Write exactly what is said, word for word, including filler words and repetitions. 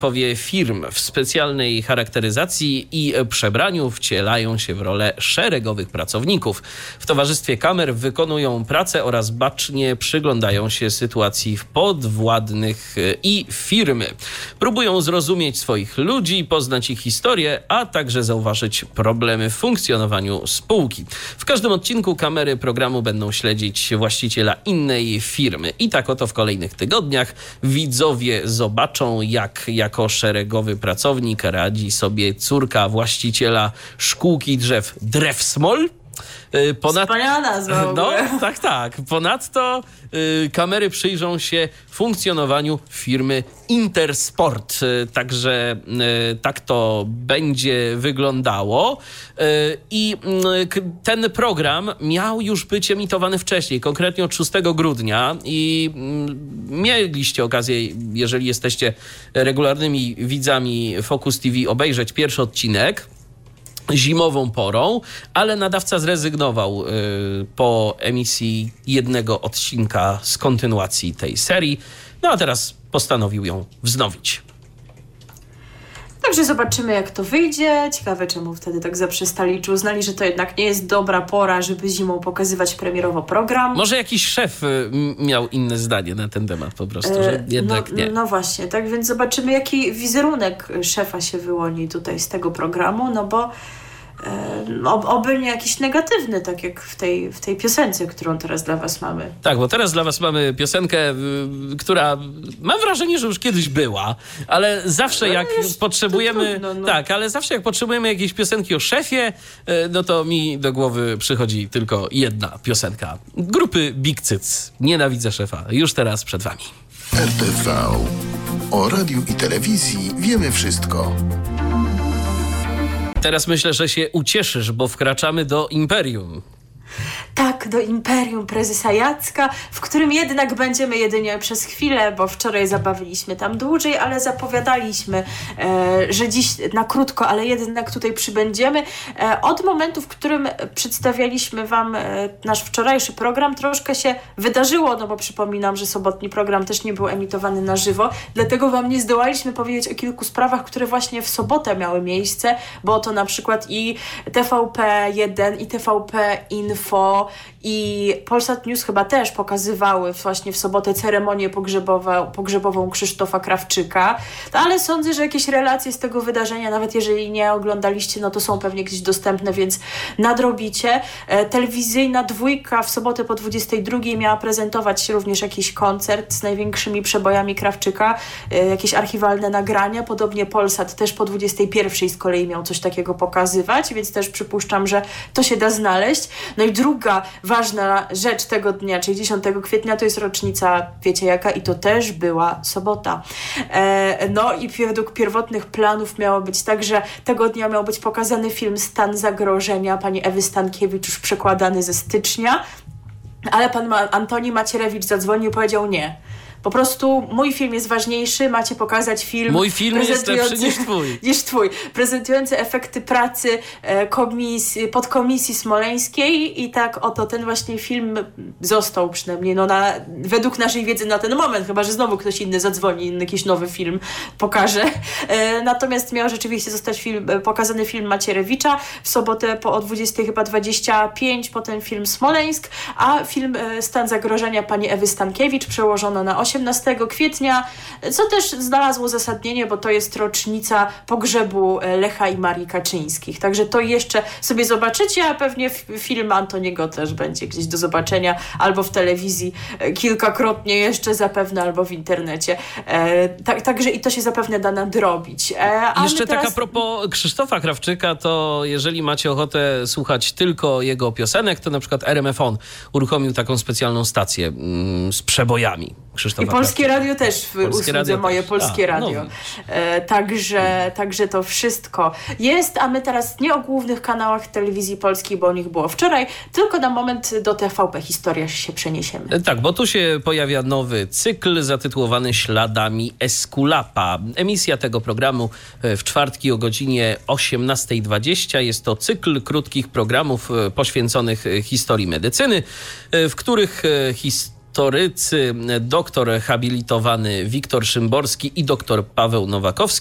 Szefowie firm w specjalnej charakteryzacji i przebraniu wcielają się w rolę szeregowych pracowników. W towarzystwie kamer wykonują pracę oraz bacznie przyglądają się sytuacji podwładnych i firmy. Próbują zrozumieć swoich ludzi, poznać ich historię, a także zauważyć problemy w funkcjonowaniu spółki. W każdym odcinku kamery programu będą śledzić właściciela innej firmy. I tak oto w kolejnych tygodniach widzowie zobaczą, jak jako szeregowy pracownik radzi sobie córka właściciela szkółki drzew Drewsmol. Ponad... Wspaniała nazwa w ogóle. No, tak, tak. Ponadto y, kamery przyjrzą się funkcjonowaniu firmy Intersport. Y, także y, tak to będzie wyglądało. Y, I y, ten program miał już być emitowany wcześniej, konkretnie od szóstego grudnia. I y, mieliście okazję, jeżeli jesteście regularnymi widzami Focus T V, obejrzeć pierwszy odcinek zimową porą, ale nadawca zrezygnował y, po emisji jednego odcinka z kontynuacji tej serii. No a teraz postanowił ją wznowić. Także zobaczymy, jak to wyjdzie. Ciekawe, czemu wtedy tak zaprzestali, czy uznali, że to jednak nie jest dobra pora, żeby zimą pokazywać premierowo program. Może jakiś szef y, miał inne zdanie na ten temat po prostu, że e, jednak no, nie. No właśnie, tak więc zobaczymy, jaki wizerunek szefa się wyłoni tutaj z tego programu, no bo Ob, oby nie jakiś negatywny, tak jak w tej, w tej piosence, którą teraz dla was mamy. Tak, bo teraz dla was mamy piosenkę, y, która mam wrażenie, że już kiedyś była, ale zawsze jak no, potrzebujemy... Trudno, no. Tak, ale zawsze jak potrzebujemy jakiejś piosenki o szefie, y, no to mi do głowy przychodzi tylko jedna piosenka. Grupy Big Cyc. Nienawidzę szefa. Już teraz przed wami. R T V. O radiu i telewizji wiemy wszystko. Teraz myślę, że się ucieszysz, bo wkraczamy do Imperium. Tak, do Imperium Prezesa Jacka, w którym jednak będziemy jedynie przez chwilę, bo wczoraj zabawiliśmy tam dłużej, ale zapowiadaliśmy, e, że dziś na krótko, ale jednak tutaj przybędziemy. E, od momentu, w którym przedstawialiśmy wam e, nasz wczorajszy program, troszkę się wydarzyło, no bo przypominam, że sobotni program też nie był emitowany na żywo, dlatego wam nie zdołaliśmy powiedzieć o kilku sprawach, które właśnie w sobotę miały miejsce, bo to na przykład i T V P jeden, i T V P Info, i Polsat News chyba też pokazywały właśnie w sobotę ceremonię pogrzebową, pogrzebową Krzysztofa Krawczyka, no, ale sądzę, że jakieś relacje z tego wydarzenia, nawet jeżeli nie oglądaliście, no to są pewnie gdzieś dostępne, więc nadrobicie. E, telewizyjna dwójka w sobotę po dwudziestej drugiej miała prezentować również jakiś koncert z największymi przebojami Krawczyka, e, jakieś archiwalne nagrania, podobnie Polsat też po dwudziestej pierwszej z kolei miał coś takiego pokazywać, więc też przypuszczam, że to się da znaleźć. No i druga ważna rzecz tego dnia, czyli dziesiątego kwietnia, to jest rocznica, wiecie jaka, i to też była sobota. E, no i według pierwotnych planów miało być tak, że tego dnia miał być pokazany film Stan zagrożenia pani Ewy Stankiewicz, już przekładany ze stycznia, ale pan Antoni Macierewicz zadzwonił i powiedział nie. Po prostu mój film jest ważniejszy, macie pokazać film... Mój film jest lepszy niż twój. niż twój. Prezentujący efekty pracy e, komisji, podkomisji smoleńskiej i tak oto ten właśnie film został przynajmniej no, na, według naszej wiedzy na ten moment, chyba że znowu ktoś inny zadzwoni, jakiś nowy film pokaże. E, natomiast miał rzeczywiście zostać film, pokazany film Macierewicza w sobotę po o dwudziestej chyba dwadzieścia pięć, potem film Smoleńsk, a film e, Stan zagrożenia pani Ewy Stankiewicz przełożono na osiemnastego kwietnia, co też znalazło uzasadnienie, bo to jest rocznica pogrzebu Lecha i Marii Kaczyńskich. Także to jeszcze sobie zobaczycie, a pewnie film Antoniego też będzie gdzieś do zobaczenia, albo w telewizji kilkakrotnie jeszcze zapewne, albo w internecie. E, tak, także i to się zapewne da nadrobić. E, a jeszcze teraz... tak a propos Krzysztofa Krawczyka, to jeżeli macie ochotę słuchać tylko jego piosenek, to na przykład R M F on uruchomił taką specjalną stację mm, z przebojami Krzysztofa I Polskie Krawczyka. Radio też w Polskie usłudze Radio moje też. Polskie A, no Radio. E, także, także to wszystko jest, a my teraz nie o głównych kanałach telewizji polskiej, bo o nich było wczoraj, tylko na moment do T V P Historia się przeniesiemy. E, tak, bo tu się pojawia nowy cykl zatytułowany Śladami Eskulapa. Emisja tego programu w czwartki o godzinie osiemnasta dwadzieścia. Jest to cykl krótkich programów poświęconych historii medycyny, w których historii merytorycy, doktor habilitowany Wiktor Szymborski i doktor Paweł Nowakowski.